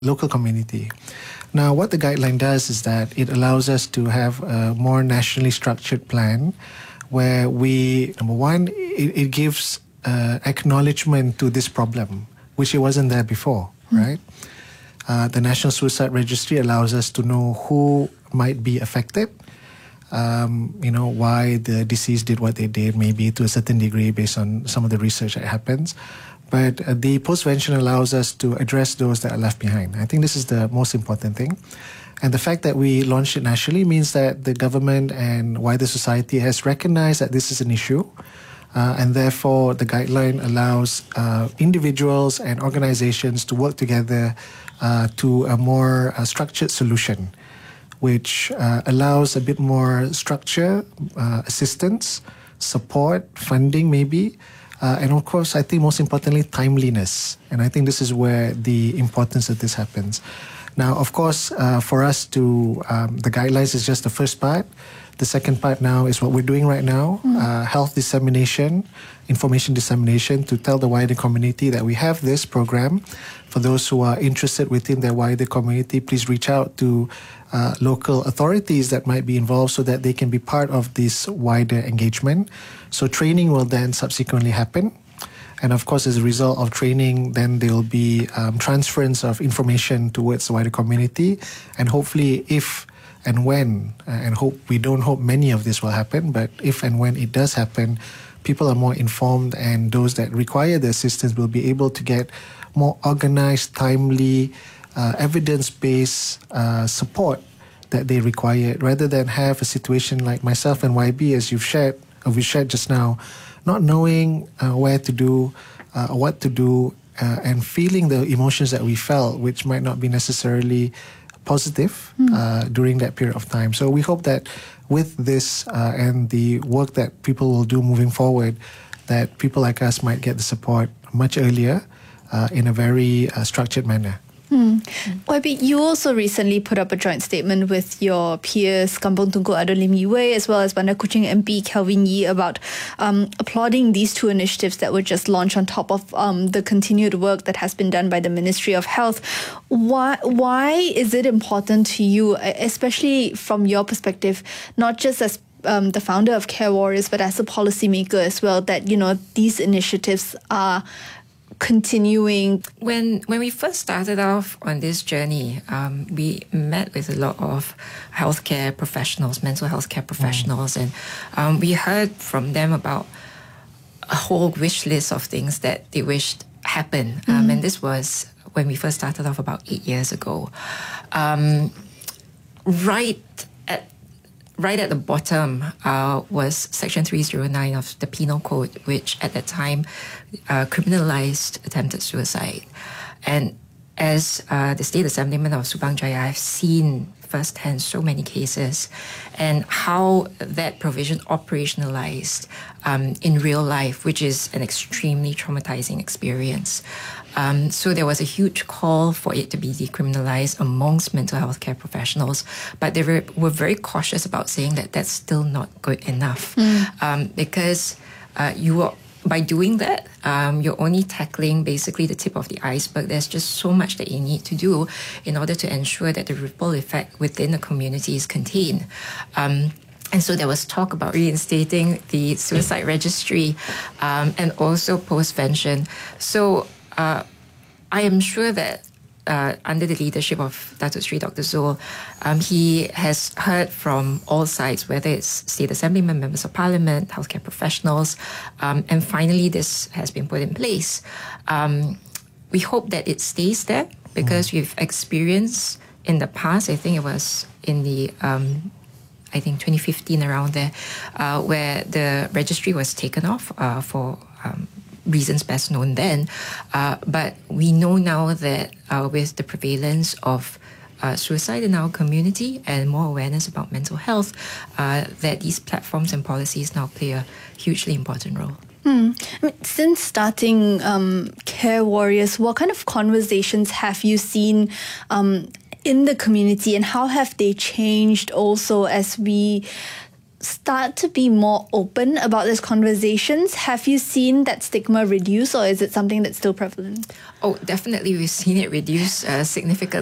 local community. Now, what the guideline does is that it allows us to have a more nationally structured plan where we, number one, it gives acknowledgement to this problem, which it wasn't there before, right? The National Suicide Registry allows us to know who might be affected, why the deceased did what they did, maybe to a certain degree based on some of the research that happens. But the postvention allows us to address those that are left behind. I think this is the most important thing. And the fact that we launched it nationally means that the government and wider society has recognized that this is an issue. And therefore, the guideline allows individuals and organizations to work together to a more structured solution, which allows a bit more structure, assistance, support, funding maybe, and of course, I think most importantly, timeliness. And I think this is where the importance of this happens. Now, of course, for us to, the guidelines is just the first part. The second part now is what we're doing right now, health dissemination, information dissemination to tell the wider community that we have this program. For those who are interested within their wider community, please reach out to local authorities that might be involved so that they can be part of this wider engagement. So training will then subsequently happen. And of course, as a result of training, then there will be transference of information towards the wider community. And hopefully, if and when, and we don't hope many of this will happen, but if and when it does happen, people are more informed, and those that require the assistance will be able to get more organized, timely, evidence-based support that they require, rather than have a situation like myself and YB, as we shared just now, not knowing where to do, what to do, and feeling the emotions that we felt, which might not be necessarily positive during that period of time. So we hope that with this and the work that people will do moving forward, that people like us might get the support much earlier in a very structured manner. YB, you also recently put up a joint statement with your peers Kampong Tunku Ado Lim Yi Wei as well as Bandar Kuching MP Kelvin Yee about applauding these two initiatives that were just launched on top of the continued work that has been done by the Ministry of Health. Why is it important to you, especially from your perspective, not just as the founder of Care Warriors, but as a policymaker as well, that these initiatives are continuing? When we first started off on this journey, we met with a lot of healthcare professionals, mental health care professionals, and we heard from them about a whole wish list of things that they wished happened. And this was when we first started off about 8 years ago. Right at the bottom was Section 309 of the Penal Code, which at that time criminalized attempted suicide. And as the State Assemblyman of Subang Jaya, I've seen firsthand so many cases and how that provision operationalized in real life, which is an extremely traumatizing experience. So there was a huge call for it to be decriminalized amongst mental health care professionals, but they were very cautious about saying that that's still not good enough because by doing that, you're only tackling basically the tip of the iceberg. There's just so much that you need to do in order to ensure that the ripple effect within the community is contained. And so there was talk about reinstating the suicide registry and also postvention. So I am sure that under the leadership of Datuk Sri Dr. Zul, he has heard from all sides, whether it's State Assemblymen, Members of Parliament, healthcare professionals, and finally this has been put in place. We hope that it stays there because we've experienced in the past, I think it was in the 2015 around there, where the registry was taken off for reasons best known then. But we know now that with the prevalence of suicide in our community and more awareness about mental health, that these platforms and policies now play a hugely important role. Since starting Care Warriors, what kind of conversations have you seen in the community, and how have they changed also as we start to be more open about these conversations, have you seen that stigma reduce, or is it something that's still prevalent? Oh, definitely we've seen it reduce significantly.